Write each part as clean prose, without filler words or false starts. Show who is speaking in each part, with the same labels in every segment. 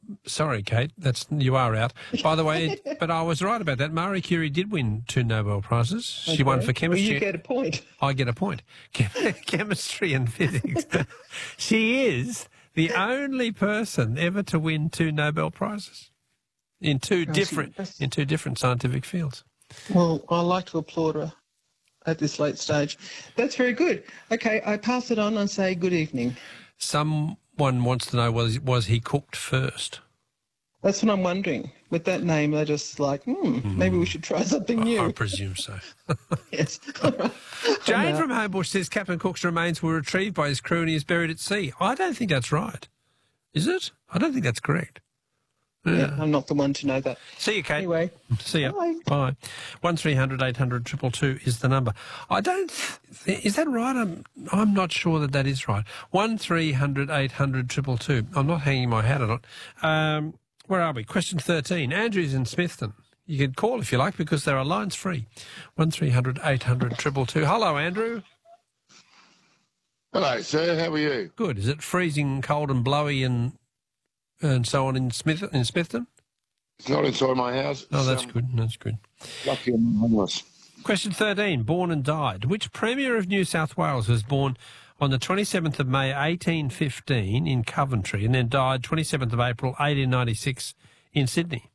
Speaker 1: Sorry, Kate, you are out. By the way, but I was right about that. Marie Curie did win 2 Nobel Prizes. She won for chemistry.
Speaker 2: Well, you get a point.
Speaker 1: I get a point. Chemistry and physics. She is the only person ever to win 2 Nobel Prizes in two different scientific fields.
Speaker 2: Well, I like to applaud her at this late stage. That's very good. Okay, I pass it on and say good evening.
Speaker 1: Someone wants to know, was he cooked first?
Speaker 2: That's what I'm wondering. With that name, they're just like, maybe we should try something new.
Speaker 1: I presume so.
Speaker 2: Yes. All right.
Speaker 1: Jane from Homebush says Captain Cook's remains were retrieved by his crew and he is buried at sea. I don't think that's right. Is it? I don't think that's correct.
Speaker 2: Yeah, I'm not the one to know that.
Speaker 1: See you, Kate.
Speaker 2: Anyway.
Speaker 1: See you.
Speaker 2: Bye.
Speaker 1: 1300 800 222 is the number. Is that right? I'm not sure that is right. 1300 800 222. I'm not hanging my hat on it. Where are we? Question 13. Andrew's in Smithton. You can call if you like because there are lines free. 1300 800 222. Hello, Andrew.
Speaker 3: Hello, sir. How are you?
Speaker 1: Good. Is it freezing cold and blowy and so on in Smithton?
Speaker 3: It's not inside my house.
Speaker 1: Oh, that's good. That's good.
Speaker 3: Lucky I'm homeless.
Speaker 1: Question 13. Born and died. Which Premier of New South Wales was born on the 27th of May 1815 in Coventry and then died 27th of April 1896 in Sydney?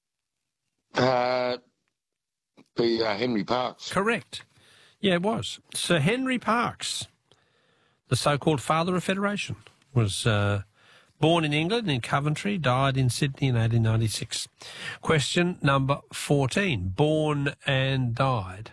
Speaker 3: Henry Parkes.
Speaker 1: Correct. Yeah, it was. Sir Henry Parkes, the so-called father of Federation, was born in England, in Coventry, died in Sydney in 1896. Question number 14. Born and died.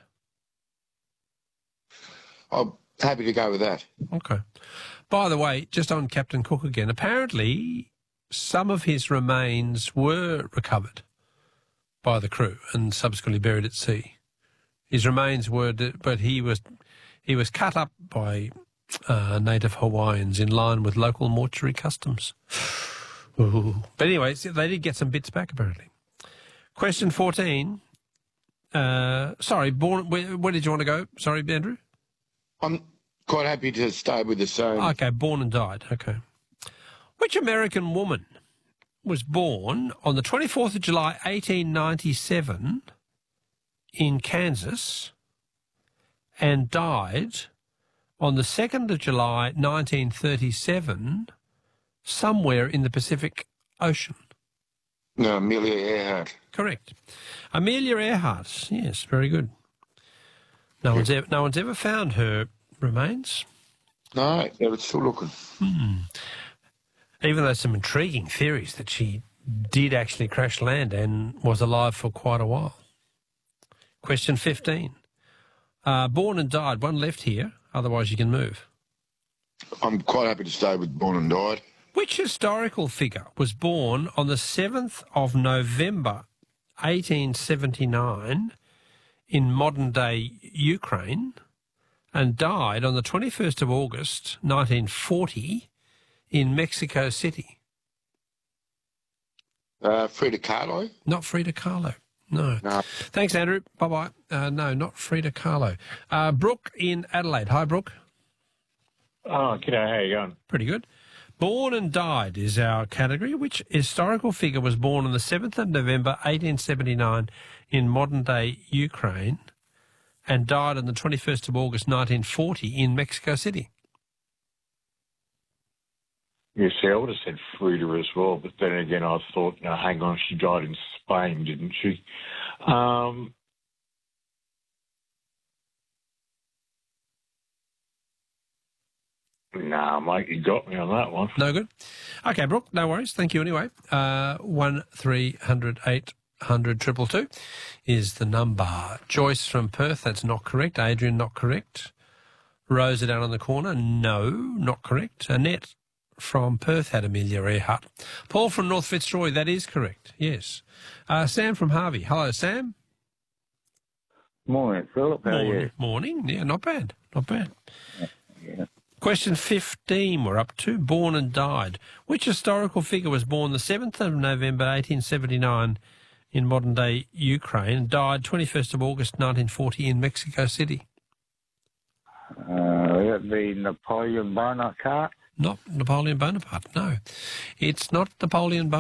Speaker 3: I'm happy to go with that.
Speaker 1: Okay. By the way, just on Captain Cook again, apparently some of his remains were recovered by the crew and subsequently buried at sea. His remains were, but he was cut up by native Hawaiians in line with local mortuary customs. Ooh. But anyway, they did get some bits back apparently. Question 14. Sorry, where did you want to go? Sorry, Andrew?
Speaker 3: I'm quite happy to stay with the same.
Speaker 1: Okay, born and died. Okay. Which American woman was born on the 24th of July 1897 in Kansas and died on the 2nd of July 1937 somewhere in the Pacific Ocean?
Speaker 3: No, Amelia Earhart.
Speaker 1: Correct. Amelia Earhart. Yes, very good. No one's ever found her remains.
Speaker 3: No, they're still looking.
Speaker 1: Even though some intriguing theories that she did actually crash land and was alive for quite a while. Question 15. Born and died. One left here. Otherwise, you can move.
Speaker 3: I'm quite happy to stay with born and died.
Speaker 1: Which historical figure was born on the 7th of November 1879 in modern-day Ukraine and died on the 21st of August 1940 in Mexico City?
Speaker 3: Frida Kahlo?
Speaker 1: Not Frida Kahlo. No. Thanks, Andrew. Bye-bye. No, not Frida Kahlo. Brooke in Adelaide. Hi, Brooke.
Speaker 4: Oh, g'day. How you going?
Speaker 1: Pretty good. Born and died is our category. Which historical figure was born on the 7th of November 1879 in modern-day Ukraine and died on the 21st of August 1940 in Mexico City?
Speaker 4: Yeah, see, I would have said Frida as well, but then again I thought, no, hang on, she died in Spain, didn't she? Nah, mate, you got me on that one.
Speaker 1: No good? Okay, Brooke, no worries. Thank you anyway. 1300 800 222 is the number. Joyce from Perth, that's not correct. Adrian, not correct. Rosa down on the corner, no, not correct. Annette from Perth had Amelia Earhart. Paul from North Fitzroy, that is correct, yes. Sam from Harvey. Hello, Sam.
Speaker 5: Morning, Philip. How are you?
Speaker 1: Morning. Yeah, not bad. Not bad.
Speaker 5: Yeah.
Speaker 1: Question 15 we're up to. Born and died. Which historical figure was born the 7th of November 1879 in modern-day Ukraine and died 21st of August 1940 in Mexico City?
Speaker 5: That'd be Napoleon Bonaparte.
Speaker 1: Not Napoleon Bonaparte, no. It's not Napoleon Bonaparte.